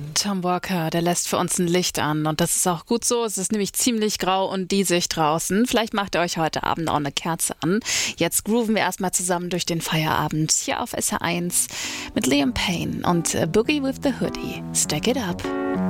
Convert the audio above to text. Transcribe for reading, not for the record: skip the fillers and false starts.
Tom Walker, der lässt für uns ein Licht an und das ist auch gut so. Es ist nämlich ziemlich grau und diesig draußen. Vielleicht macht ihr euch heute Abend auch eine Kerze an. Jetzt grooven wir erstmal zusammen durch den Feierabend hier auf SR1 mit Liam Payne und Boogie with the Hoodie. Stack it up.